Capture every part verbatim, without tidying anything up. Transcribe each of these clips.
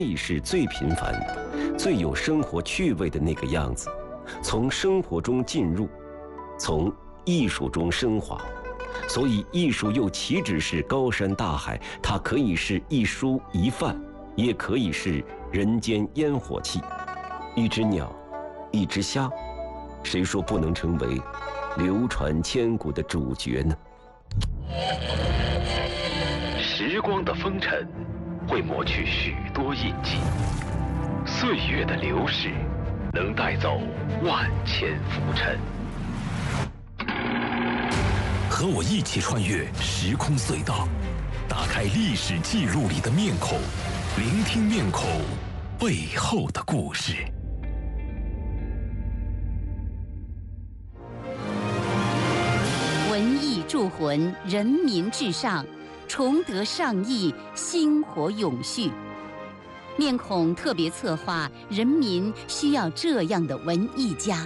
亦是最平凡、最有生活趣味的那个样子，从生活中进入，从艺术中升华。所以，艺术又岂止是高山大海？它可以是一蔬一饭，也可以是人间烟火气。一只鸟，一只虾，谁说不能成为流传千古的主角呢？ 时光的风尘会抹去许多印记，岁月的流逝能带走万千浮尘。 和我一起穿越时空隧道，打开历史记录里的面孔，聆听面孔背后的故事。 文艺铸魂，人民至上，崇德尚义，薪火永续。面孔特别策划，人民需要这样的文艺家。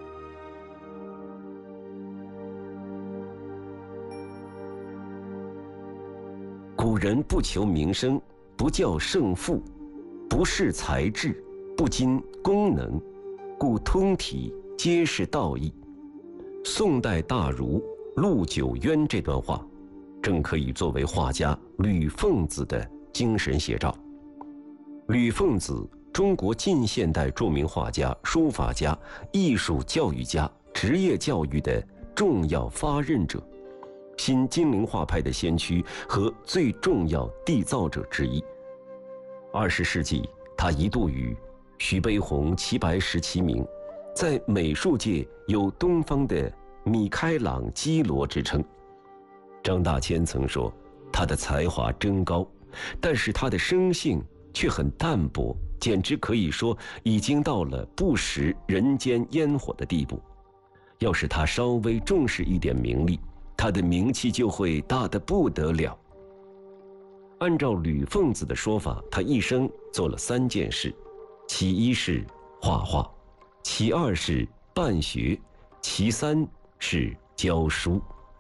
古人不求名声，不较胜负，不视才智，不矜功能，故通体皆是道义。宋代大儒陆九渊这段话，正可以作为画家吕奉子的精神写照。吕奉子，中国近现代著名画家、书法家、艺术教育家、职业教育的重要发轫者，新金陵画派的先驱和最重要缔造者之一。二十世纪，他一度与徐悲鸿、齐白石齐名，在美术界有东方的米开朗基罗之称。张大千曾说，他的才华真高，但是他的生性却很淡薄，简直可以说已经到了不食人间烟火的地步。要是他稍微重视一点名利，他的名气就会大得不得了。按照吕奉子的说法，他一生做了三件事，其一是画画，其二是办学，其三是教书。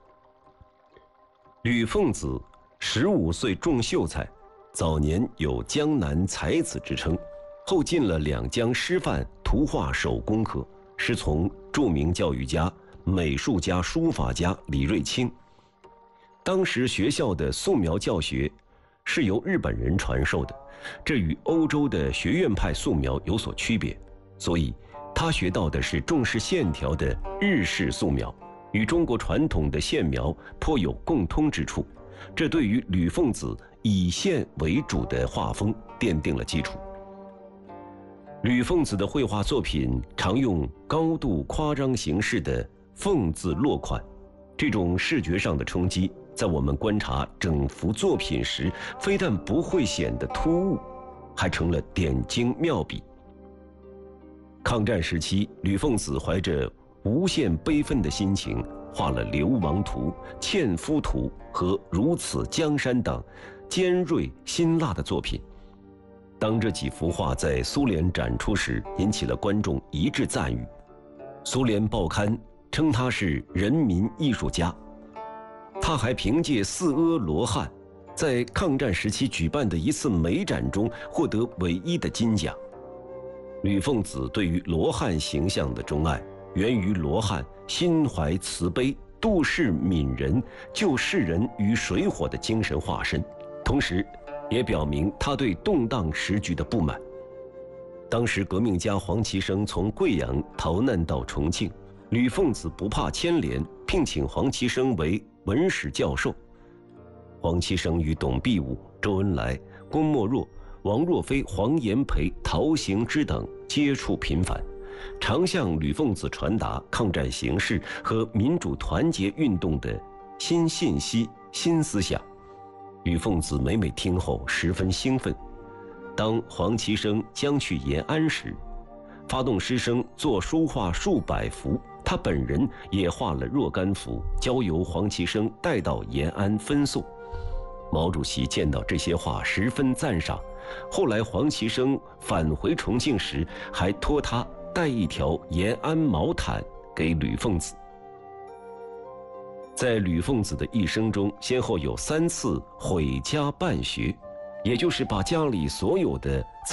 吕奉子十五岁中秀才，早年有江南才子之称，后进了两江师范图画手工科，师从著名教育家、美术家、书法家李瑞清。当时学校的素描教学是由日本人传授的，这与欧洲的学院派素描有所区别，所以他学到的是重视线条的日式素描，与中国传统的线描颇有共通之处，这对于吕奉子以线为主的画风奠定了基础。吕奉子的绘画作品常用高度夸张形式的凤字落款，这种视觉上的冲击，在我们观察整幅作品时，非但不会显得突兀，还成了点睛妙笔。抗战时期，吕奉子怀着无限悲愤的心情，画了《流亡图》《纤夫图》和《如此江山》等尖锐辛辣的作品。当这几幅画在苏联展出时，引起了观众一致赞誉。苏联报刊称他是人民艺术家。他还凭借四阿罗汉，在抗战时期举办的一次美展中获得唯一的金奖。吕奉子对于罗汉形象的钟爱，源于罗汉心怀慈悲、度世悯人、救世人于水火的精神化身，同时也表明他对动荡时局的不满。当时革命家黄其生从贵阳逃难到重庆，吕奉子不怕牵连，聘请黄其生为文史教授。黄其生与董必武、周恩来、龚莫若、王若飞、黄炎培、陶行知等接触频繁，常向吕奉子传达抗战形势和民主团结运动的新信息、新思想。吕奉子每每听后十分兴奋。当黄其生将去延安时，发动师生做书画数百幅，他本人也画了若干幅，交由黄其生带到延安分送。毛主席见到这些画十分赞赏，后来黄其生返回重庆时，还托他带一条延安毛毯给吕奉子。在吕奉子的一生中，先后有三次毁家办学， 也就是把家里所有的